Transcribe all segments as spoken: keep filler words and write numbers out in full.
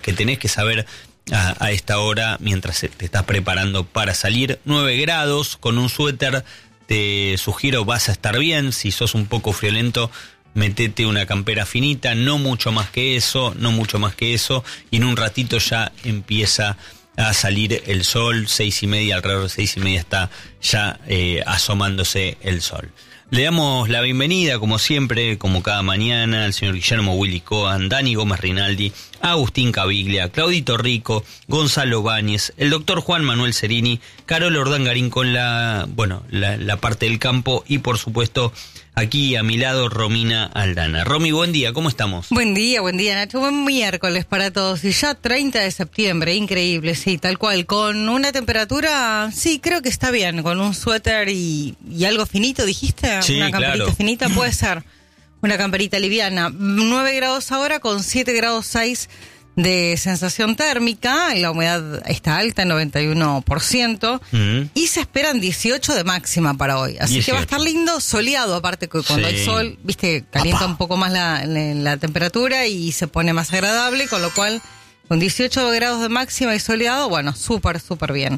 que tenés que saber a, a esta hora mientras te estás preparando para salir. nueve grados, con un suéter te sugiero vas a estar bien. Si sos un poco friolento, metete una campera finita, no mucho más que eso, no mucho más que eso, y en un ratito ya empieza a salir el sol. Seis y media, alrededor de seis y media está ya eh, asomándose el sol. Le damos la bienvenida, como siempre, como cada mañana, al señor Guillermo Willy Cohen, Dani Gómez Rinaldi, Agustín Caviglia, Claudito Rico, Gonzalo Báñez, el doctor Juan Manuel Cerini, Carol Ordangarín con la, bueno, la, la parte del campo y, por supuesto, aquí a mi lado, Romina Aldana. Romy, buen día, ¿cómo estamos? Buen día, buen día, Nacho. Buen miércoles para todos. Y ya treinta de septiembre, increíble, sí, tal cual. Con una temperatura, sí, creo que está bien, con un suéter y, y algo finito, ¿dijiste? Sí, una camperita claro. finita, puede ser. Una camperita liviana. nueve grados ahora, con siete grados seis de sensación térmica. La humedad está alta, noventa y uno por ciento. Mm. Y se esperan dieciocho de máxima para hoy. Así dieciocho. Que va a estar lindo, soleado. Aparte que cuando sí. hay sol, viste, calienta Papá. un poco más la, la, la temperatura y se pone más agradable. Con lo cual, con dieciocho grados de máxima y soleado, bueno, súper, súper bien.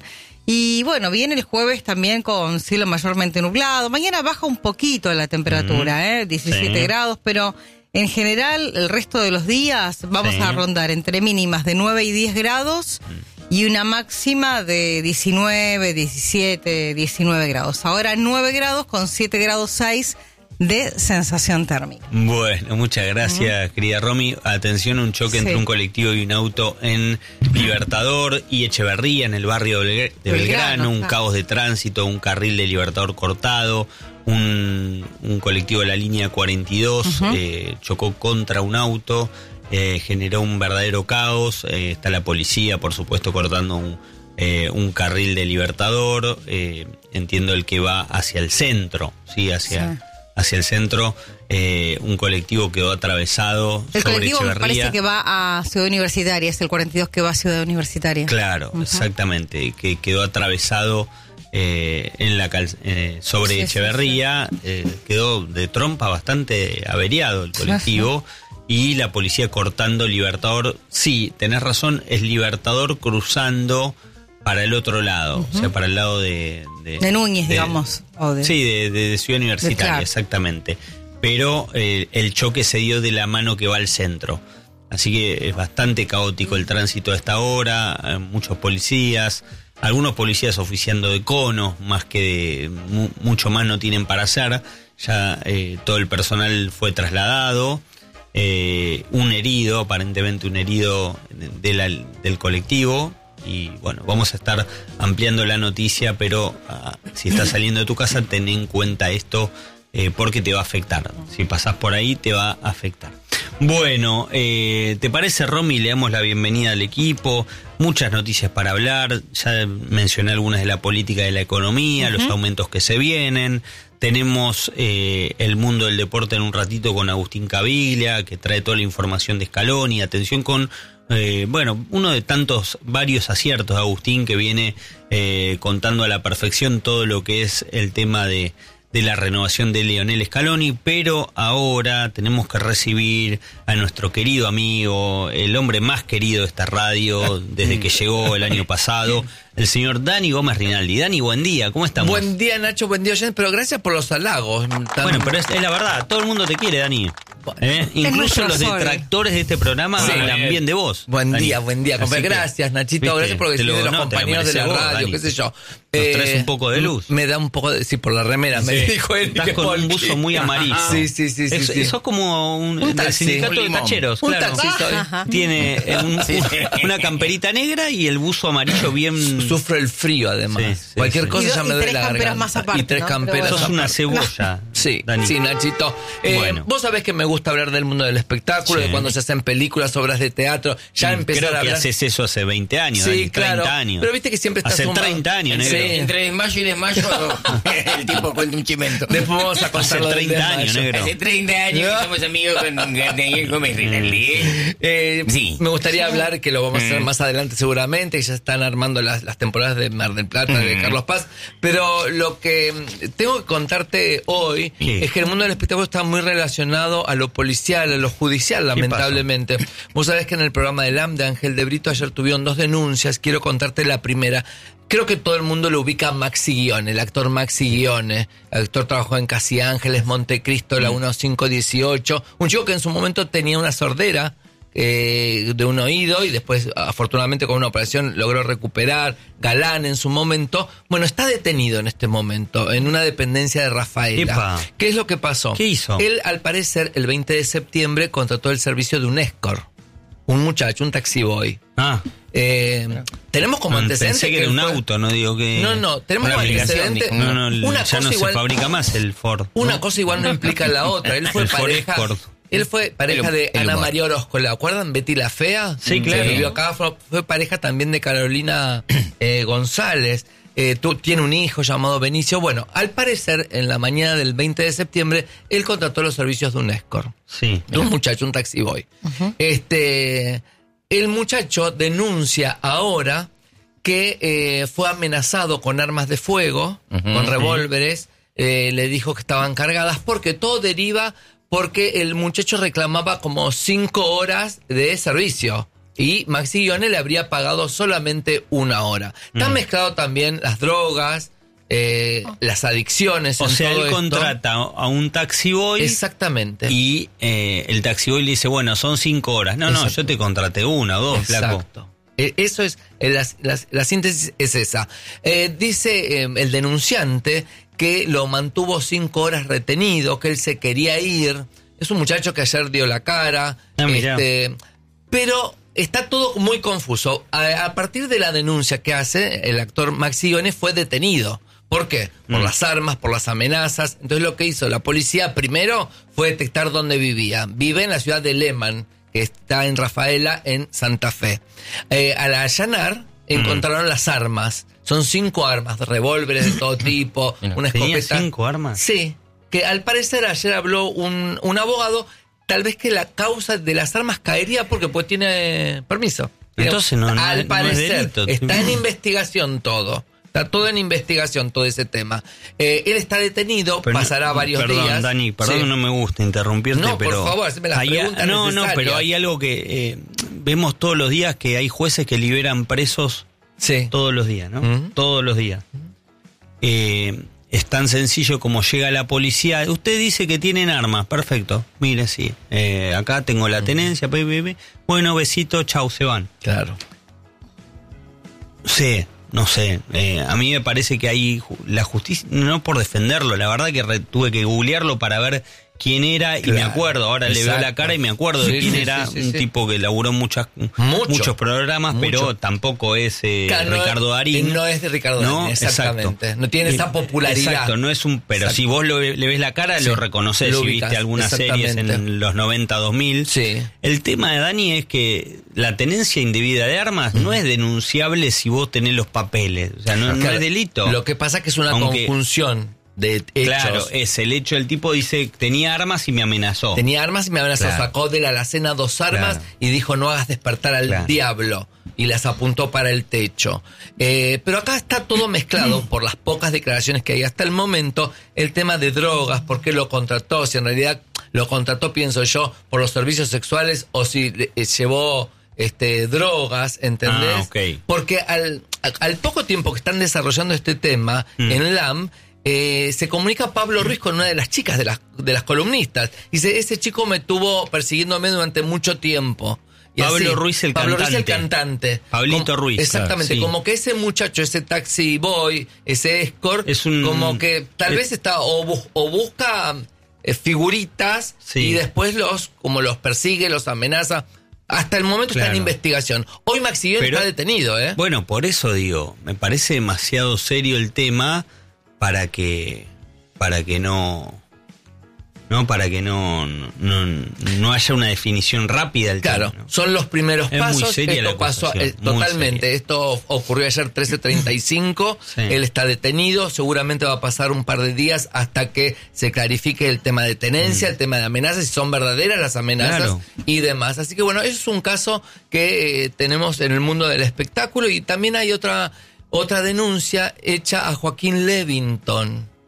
Y bueno, viene el jueves también con cielo mayormente nublado. Mañana baja un poquito la temperatura, mm. ¿eh? diecisiete sí. grados, pero en general el resto de los días vamos sí. a rondar entre mínimas de nueve y diez grados mm. y una máxima de diecinueve, diecisiete, diecinueve grados. Ahora nueve grados con siete grados seis de sensación térmica. Bueno, muchas gracias, uh-huh. querida Romy. Atención, un choque sí. entre un colectivo y un auto en Libertador y Echeverría, en el barrio de Belgrano. Belgrano un claro. caos de tránsito, un carril de Libertador cortado, un, un colectivo de la línea cuarenta y dos uh-huh. eh, chocó contra un auto, eh, generó un verdadero caos. Eh, está la policía, por supuesto, cortando un, eh, un carril de Libertador. Eh, entiendo el que va hacia el centro, ¿sí? Hacia... Sí. hacia el centro, eh, un colectivo quedó atravesado el sobre colectivo Echeverría. Parece que va a Ciudad Universitaria, es el cuarenta y dos que va a Ciudad Universitaria. Claro, uh-huh. exactamente, que quedó atravesado eh, en la cal- eh, sobre sí, Echeverría, sí, sí. Eh, quedó de trompa bastante averiado el colectivo. Sí, sí. Y la policía cortando Libertador. Sí, tenés razón, es Libertador cruzando para el otro lado, uh-huh. o sea, para el lado de... De, de Núñez, de, digamos. O de, sí, de, de, de Ciudad Universitaria, de, claro. exactamente. Pero eh, el choque se dio de la mano que va al centro. Así que es bastante caótico el tránsito a esta hora, eh, muchos policías, algunos policías oficiando de cono, más que de... Mu- mucho más no tienen para hacer. Ya eh, todo el personal fue trasladado. Eh, un herido, aparentemente un herido de, de la, del colectivo. Y bueno, vamos a estar ampliando la noticia, pero uh, si estás saliendo de tu casa, ten en cuenta esto eh, porque te va a afectar. Si pasás por ahí, te va a afectar. Bueno, eh, ¿te parece, Romy? Le damos la bienvenida al equipo. Muchas noticias para hablar. Ya mencioné algunas de la política de la economía, uh-huh. los aumentos que se vienen. Tenemos eh, el mundo del deporte en un ratito con Agustín Caviglia, que trae toda la información de Scaloni. Atención con... Eh, bueno, uno de tantos, varios aciertos de Agustín, que viene eh, contando a la perfección todo lo que es el tema de, de la renovación de Lionel Scaloni, pero ahora tenemos que recibir a nuestro querido amigo, el hombre más querido de esta radio desde que llegó el año pasado, el señor Dani Gómez Rinaldi. Dani, buen día, ¿cómo estamos? Buen día, Nacho, buen día, Jen, pero gracias por los halagos. Tan... Bueno, pero es, es la verdad, todo el mundo te quiere, Dani. ¿Eh? Incluso los detractores de este programa sí, hablan bien de vos. Buen Dani. día, buen día. Que, gracias, Nachito. ¿Viste? Gracias por decir de los no, compañeros de la vos, radio, Dani. Qué sé yo. Nos eh, traes un poco de luz. Me da un poco de... Sí, por la remera, sí. me dijo él. Estás con un buzo muy amarillo. Ah, sí, sí, sí. Es, sí, sí. Sos como un, un del sindicato un de tacheros. Un claro. taxi soy. Tiene un, sí. una camperita negra y el buzo amarillo bien... Sufro el frío, además. Sí, sí, Cualquier sí. cosa y ya do, me duele la garganta. Más aparte, y tres ¿no? camperas. Sos una cebolla. Sí, Dani. sí, Nachito. Eh, bueno. Vos sabés que me gusta hablar del mundo del espectáculo. Sí. De cuando se hacen películas, obras de teatro, ya sí, empezar creo a hablar. Que haces eso hace veinte años, sí, Dani, claro. treinta años. Pero viste que siempre estás hace sumado. treinta años, negro. Sí, entre mayo y desmayo el tipo cuenta un chimento. Después vamos a contar hace treinta años, negro. Hace treinta años ¿no? que somos amigos con Daniel Gómez Rinaldi. Eh, sí. Me gustaría hablar, que lo vamos a hacer más adelante seguramente, ya están armando las, las temporadas de Mar del Plata, mm. de Carlos Paz, pero lo que tengo que contarte hoy hoy ¿Qué? es que el mundo del espectáculo está muy relacionado a lo policial, a lo judicial, lamentablemente. Vos sabés que en el programa de L A M de Ángel de Brito ayer tuvieron dos denuncias, quiero contarte la primera. Creo que todo el mundo lo ubica a Maxi Guione, el actor Maxi Guione. El actor trabajó en Casi Ángeles, Montecristo, la uno cinco dieciocho. Un chico que en su momento tenía una sordera eh, de un oído y después, afortunadamente, con una operación logró recuperar. Galán en su momento. Bueno, está detenido en este momento, en una dependencia de Rafaela. Epa. ¿Qué es lo que pasó? ¿Qué hizo? Él, al parecer, el veinte de septiembre contrató el servicio de un escort. Un muchacho, un taxiboy. Ah. Eh, tenemos como antecedente Pensé que era un fue... auto, no digo que... No, no, tenemos como antecedente... No, no, una ya cosa no igual, se fabrica más el Ford. Una ¿no? cosa igual no implica la otra. Él fue El Ford pareja... Escort. Él fue pareja El- de el Ana humor. María Orozco, ¿la acuerdan? Betty la Fea. Sí, claro. Que vivió acá, fue, fue pareja también de Carolina eh, González. Eh, tú, tiene un hijo llamado Benicio. Bueno, al parecer, en la mañana del veinte de septiembre, él contrató los servicios de un escort. Sí. De un muchacho, un taxiboy. Uh-huh. Este, el muchacho denuncia ahora que eh, fue amenazado con armas de fuego, uh-huh, con revólveres. Eh, le dijo que estaban cargadas porque todo deriva porque el muchacho reclamaba como cinco horas de servicio. Y Maxi Guione le habría pagado solamente una hora. Está mm. mezclado también las drogas, eh, oh. las adicciones. O en sea, todo él esto. contrata a un taxiboy. Exactamente. Y eh, el taxiboy le dice, bueno, son cinco horas. No, Exacto. no, yo te contraté una o dos, Exacto. flaco. Eh, eso es, eh, la, la, la síntesis es esa. Eh, dice eh, el denunciante que lo mantuvo cinco horas retenido, que él se quería ir. Es un muchacho que ayer dio la cara. Ah, este, pero... Está todo muy confuso. A, a partir de la denuncia que hace, el actor Maxi Guione fue detenido. ¿Por qué? Por mm. las armas, por las amenazas. Entonces lo que hizo la policía primero fue detectar dónde vivía. Vive en la ciudad de Lehman, que está en Rafaela, en Santa Fe. Eh, al allanar, encontraron mm. las armas. Son cinco armas, revólveres de todo tipo, una escopeta. ¿Tenía cinco armas? Sí, que al parecer ayer habló un, un abogado. Tal vez que la causa de las armas caería porque pues tiene permiso. Entonces no, no, al parecer no es delito, está en investigación todo. Está todo en investigación, todo ese tema. Eh, él está detenido, pero pasará no, varios perdón, días. Dani, perdón, sí. no me gusta interrumpirte, no, pero... por favor, hazme las hay, preguntas No, necesarias. no, pero hay algo que eh, vemos todos los días, que hay jueces que liberan presos sí. todos los días, ¿no? Uh-huh. Todos los días. Uh-huh. Eh... Es tan sencillo como llega la policía. Usted dice que tienen armas, perfecto. Mire, sí, eh, acá tengo la tenencia. Pe, pe, pe. Bueno, besito, chau, se van. Claro. Sí, no sé. Eh, a mí me parece que hay la justicia, no por defenderlo, la verdad que re, tuve que googlearlo para ver quién era, claro, y me acuerdo, ahora Exacto. le veo la cara y me acuerdo sí, de quién sí, era, sí, sí, un sí. tipo que laburó muchas, Mucho. muchos programas, Mucho. pero tampoco es eh, claro, Ricardo Darín. No es de Ricardo Darín, ¿no? Exactamente. Exacto. No tiene esa popularidad. Exacto, no es un, pero Exacto. si vos lo, le ves la cara, sí. lo reconoces, lo si viste algunas series en los noventa, dos mil. Sí. El tema de Dani es que la tenencia indebida de armas mm. no es denunciable si vos tenés los papeles, o sea, no, claro, no es delito. Lo que pasa es que es una Aunque, conjunción de hechos. Claro, es el hecho, el tipo dice, tenía armas y me amenazó. Tenía armas y me amenazó, claro. sacó de la alacena dos armas claro. y dijo, no hagas despertar al claro. diablo. Y las apuntó para el techo. Eh, pero acá está todo mezclado por las pocas declaraciones que hay hasta el momento. El tema de drogas, por qué lo contrató, si en realidad lo contrató, pienso yo, por los servicios sexuales o si eh, llevó este drogas, ¿entendés? Ah, okay. Porque al, al poco tiempo que están desarrollando este tema mm. en L A M, Eh, se comunica Pablo Ruiz con una de las chicas de las, de las columnistas. Dice, ese chico me tuvo persiguiéndome durante mucho tiempo. Y Pablo así, Ruiz el Pablo cantante. Ruiz el cantante. Pablito como, Ruiz. Exactamente, claro, sí. como que ese muchacho, ese taxi boy, ese escort, es un, como que tal es, vez está o, bu- o busca eh, figuritas sí. y después los, como los persigue, los amenaza. Hasta el momento claro. está en investigación. Hoy Maxi Guione está detenido, ¿eh? Bueno, por eso digo, me parece demasiado serio el tema para que para que no no para que no no, no haya una definición rápida del claro, tema, ¿no? Son los primeros es pasos. Muy seria esto la pasó eh, totalmente. Esto ocurrió ayer trece treinta y cinco. Sí. Él está detenido. Seguramente va a pasar un par de días hasta que se clarifique el tema de tenencia, mm. el tema de amenazas, si son verdaderas las amenazas claro. y demás. Así que bueno, eso es un caso que eh, tenemos en el mundo del espectáculo. Y también hay otra otra denuncia hecha a Joaquín Levington.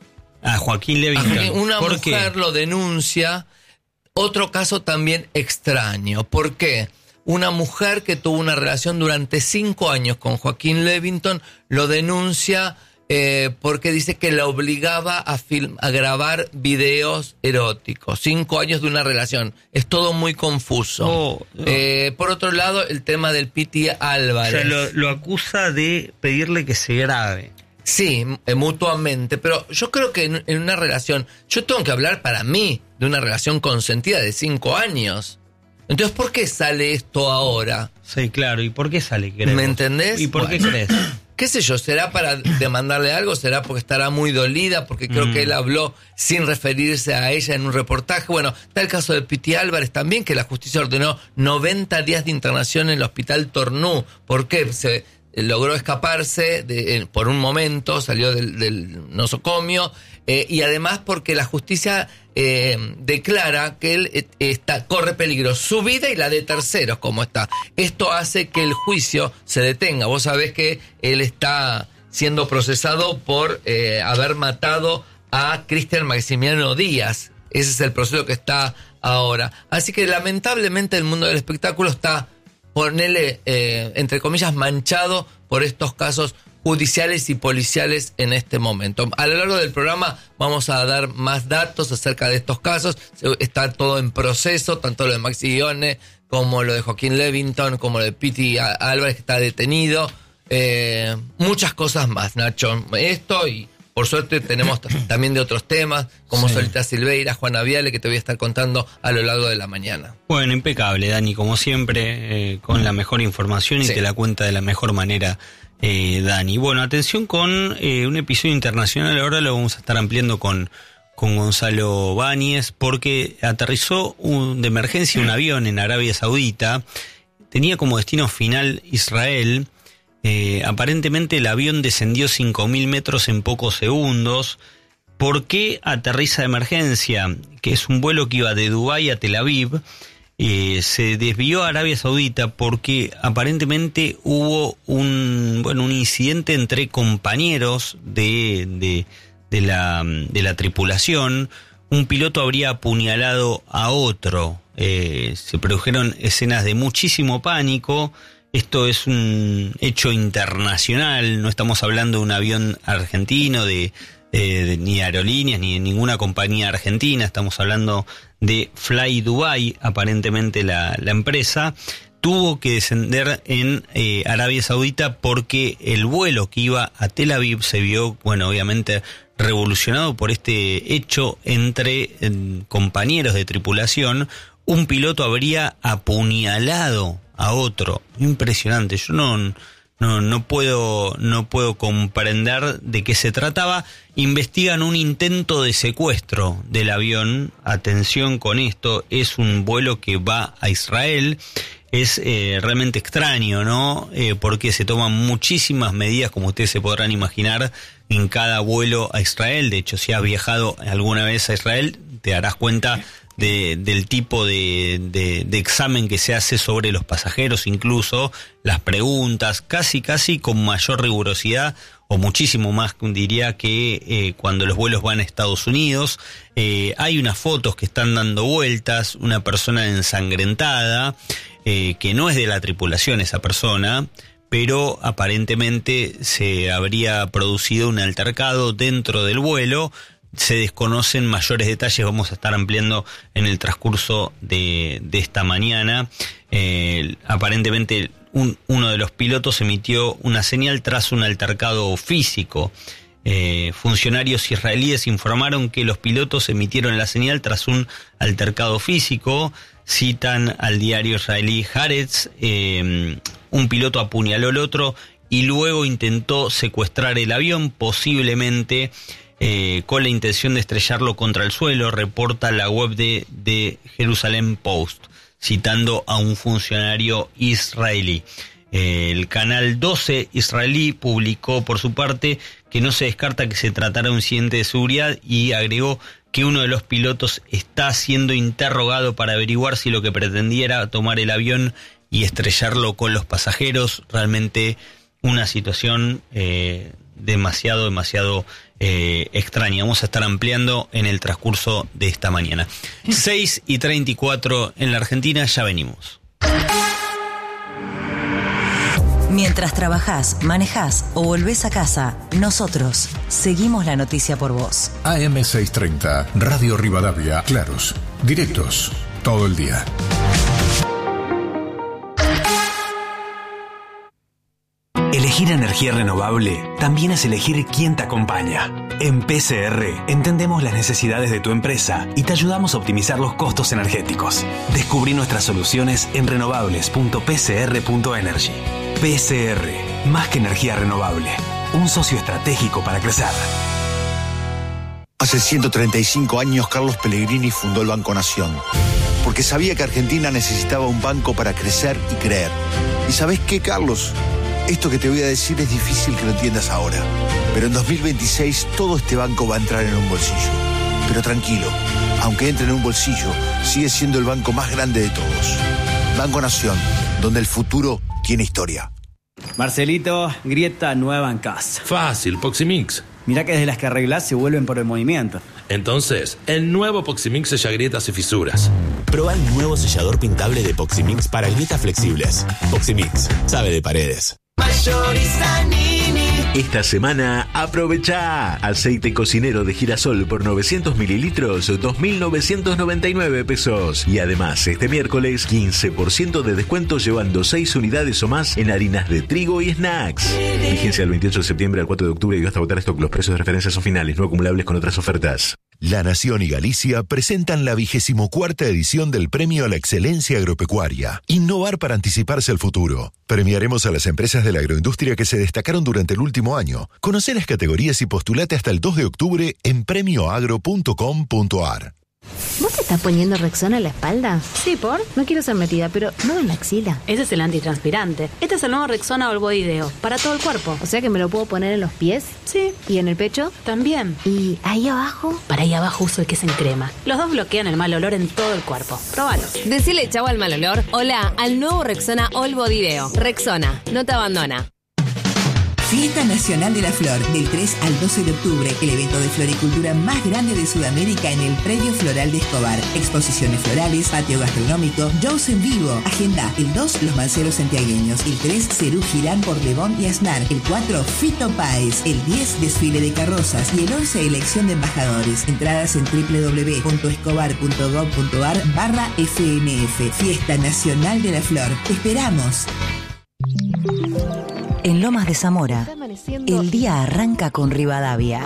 A Joaquín Levington. Una ¿Por mujer qué? lo denuncia. Otro caso también extraño. ¿Por qué? Una mujer que tuvo una relación durante cinco años con Joaquín Levington lo denuncia eh, porque dice que la obligaba a, film, a grabar videos eróticos. Cinco años de una relación. Es todo muy confuso. Oh, oh. Eh, por otro lado, el tema del Piti Álvarez. O sea, lo, lo acusa de pedirle que se grabe. Sí, eh, mutuamente, pero yo creo que en, en una relación, yo tengo que hablar para mí de una relación consentida de cinco años. Entonces, ¿por qué sale esto ahora? Sí, claro. ¿Y por qué sale? ¿Crees? ¿Me entendés? ¿Y por Bueno, qué crees? ¿Qué sé yo? ¿Será para demandarle algo? ¿Será porque estará muy dolida? Porque creo Mm. que él habló sin referirse a ella en un reportaje. Bueno, está el caso de Piti Álvarez también, que la justicia ordenó noventa días de internación en el hospital Tornú. ¿Por qué? Se logró escaparse de, eh, por un momento, salió del, del nosocomio, eh, y además porque la justicia eh, declara que él eh, está, corre peligro su vida y la de terceros, como está. Esto hace que el juicio se detenga. Vos sabés que él está siendo procesado por eh, haber matado a Cristian Maximiliano Díaz. Ese es el proceso que está ahora. Así que lamentablemente el mundo del espectáculo está, ponele, eh, entre comillas, manchado por estos casos judiciales y policiales en este momento. A lo largo del programa vamos a dar más datos acerca de estos casos. Está todo en proceso, tanto lo de Maxi Guione como lo de Joaquín Levington, como lo de Piti Álvarez, que está detenido. Eh, muchas cosas más, Nacho. Esto y... Por suerte tenemos también de otros temas, como sí. Solita Silveira, Juana Viale, que te voy a estar contando a lo largo de la mañana. Bueno, impecable, Dani, como siempre, eh, con la mejor información y sí. Te la cuenta de la mejor manera, eh, Dani. Bueno, atención con eh, un episodio internacional, ahora lo vamos a estar ampliando con, con Gonzalo Báñez, porque aterrizó un, de emergencia un avión en Arabia Saudita, tenía como destino final Israel. Eh, aparentemente el avión descendió cinco mil metros en pocos segundos. ¿Por qué aterriza de emergencia? Que es un vuelo que iba de Dubái a Tel Aviv. Eh, se desvió a Arabia Saudita porque aparentemente hubo un, bueno, un incidente entre compañeros de, de, de, la, de la tripulación. Un piloto habría apuñalado a otro. Eh, se produjeron escenas de muchísimo pánico. Esto es un hecho internacional, no estamos hablando de un avión argentino, de, eh, de ni aerolíneas, ni de ninguna compañía argentina, estamos hablando de Fly Dubai, aparentemente la, la empresa. Tuvo que descender en eh, Arabia Saudita porque el vuelo que iba a Tel Aviv se vio, bueno, obviamente revolucionado por este hecho entre eh, compañeros de tripulación. Un piloto habría apuñalado a otro. Impresionante. Yo no, no, no puedo, no puedo comprender de qué se trataba. Investigan un intento de secuestro del avión. Atención con esto. Es un vuelo que va a Israel. Es eh, realmente extraño, ¿no? Eh, porque se toman muchísimas medidas, como ustedes se podrán imaginar, en cada vuelo a Israel. De hecho, si has viajado alguna vez a Israel, te darás cuenta De, del tipo de, de, de examen que se hace sobre los pasajeros, incluso las preguntas, casi casi con mayor rigurosidad o muchísimo más, diría, que eh, cuando los vuelos van a Estados Unidos. Eh, hay unas fotos que están dando vueltas, una persona ensangrentada, eh, que no es de la tripulación esa persona, pero aparentemente se habría producido un altercado dentro del vuelo. Se desconocen mayores detalles, vamos a estar ampliando en el transcurso de, de esta mañana. Eh, aparentemente un, uno de los pilotos emitió una señal tras un altercado físico. Eh, funcionarios israelíes informaron que los pilotos emitieron la señal tras un altercado físico. Citan al diario israelí Haaretz. Eh, un piloto apuñaló al otro y luego intentó secuestrar el avión, posiblemente Eh, con la intención de estrellarlo contra el suelo, reporta la web de, de Jerusalem Post, citando a un funcionario israelí. Eh, el canal doce israelí publicó por su parte que no se descarta que se tratara de un incidente de seguridad y agregó que uno de los pilotos está siendo interrogado para averiguar si lo que pretendía era tomar el avión y estrellarlo con los pasajeros. Realmente una situación eh, demasiado, demasiado eh, extraña. Vamos a estar ampliando en el transcurso de esta mañana. seis y treinta y cuatro en la Argentina, ya venimos. Mientras trabajás, manejás o volvés a casa, nosotros seguimos la noticia por vos. A M seiscientos treinta, Radio Rivadavia, claros, directos, todo el día. Elegir energía renovable también es elegir quién te acompaña. En P C R entendemos las necesidades de tu empresa y te ayudamos a optimizar los costos energéticos. Descubrí nuestras soluciones en renovables punto p c r punto energy. P C R, más que energía renovable, un socio estratégico para crecer. Hace ciento treinta y cinco años Carlos Pellegrini fundó el Banco Nación, porque sabía que Argentina necesitaba un banco para crecer y creer. ¿Y sabés qué, Carlos? Esto que te voy a decir es difícil que lo entiendas ahora, pero en dos mil veintiséis todo este banco va a entrar en un bolsillo. Pero tranquilo, aunque entre en un bolsillo, sigue siendo el banco más grande de todos. Banco Nación, donde el futuro tiene historia. Marcelito, grieta nueva en casa. Fácil, Poximix. Mirá que desde las que arreglás se vuelven por el movimiento. Entonces, el nuevo Poximix sella grietas y fisuras. Prueba el nuevo sellador pintable de Poximix para grietas flexibles. Poximix, sabe de paredes. Mayorista Nini. Esta semana aprovecha aceite cocinero de girasol por novecientos mililitros, dos mil novecientos noventa y nueve pesos. Y además, este miércoles, quince por ciento de descuento llevando seis unidades o más en harinas de trigo y snacks. Vigencia del veintiocho de septiembre al cuatro de octubre y hasta agotar stock. Los precios de referencia son finales, no acumulables con otras ofertas. La Nación y Galicia presentan la vigésimo cuarta edición del Premio a la Excelencia Agropecuaria. Innovar para anticiparse al futuro. Premiaremos a las empresas de la agroindustria que se destacaron durante el último año. Conoce las categorías y postulate hasta el dos de octubre en premio agro punto com punto a r. ¿Vos te estás poniendo Rexona en la espalda? Sí, ¿por? No quiero ser metida, pero no en la axila. Ese es el antitranspirante. Este es el nuevo Rexona All Body Deo, para todo el cuerpo. O sea que me lo puedo poner en los pies. Sí. ¿Y en el pecho? También. ¿Y ahí abajo? Para ahí abajo uso el que es en crema. Los dos bloquean el mal olor en todo el cuerpo. Probalos. Decile chau al mal olor. Hola al nuevo Rexona All Body Deo. Rexona, no te abandona. Fiesta Nacional de la Flor, del tres al doce de octubre, el evento de floricultura más grande de Sudamérica en el Predio Floral de Escobar. Exposiciones florales, patio gastronómico, shows en vivo. Agenda: el dos, Los Manceros Santiagueños; el tres, Cerú Girán por Lebón y Aznar; el cuatro, Fito Páez; el diez, desfile de carrozas; y el once, elección de embajadores. Entradas en doble u doble u doble u punto escobar punto gob punto a r barra F N F. Fiesta Nacional de la Flor. ¡Te esperamos! En Lomas de Zamora, el día arranca con Rivadavia.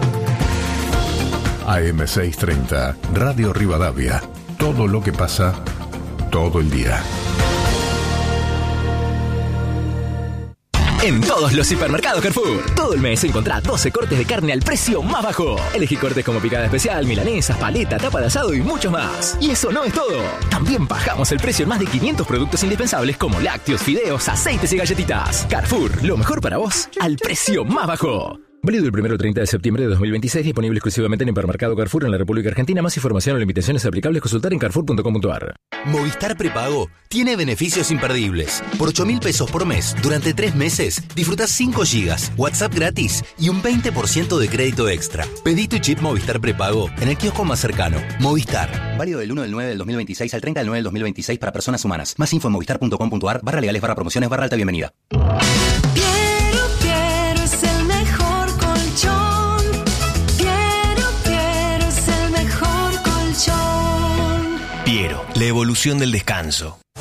A M seiscientos treinta, Radio Rivadavia. Todo lo que pasa, todo el día. En todos los hipermercados Carrefour, todo el mes encontrá doce cortes de carne al precio más bajo. Elegí cortes como picada especial, milanesas, paleta, tapa de asado y muchos más. Y eso no es todo. También bajamos el precio en más de quinientos productos indispensables como lácteos, fideos, aceites y galletitas. Carrefour, lo mejor para vos, al precio más bajo. Válido el primero al treinta de septiembre de dos mil veintiséis, disponible exclusivamente en Hipermercado Carrefour en la República Argentina. Más información o limitaciones aplicables consultar en carrefour punto com punto a r. Movistar Prepago tiene beneficios imperdibles. Por ocho mil pesos por mes, durante tres meses, disfrutás cinco gigas, WhatsApp gratis y un veinte por ciento de crédito extra. Pedí tu chip Movistar Prepago en el kiosco más cercano. Movistar. Válido del uno del nueve del dos mil veintiséis al treinta del nueve del dos mil veintiséis para personas humanas. Más info en movistar punto com punto a r, barra legales, barra promociones, barra alta bienvenida. Piero, la evolución del descanso.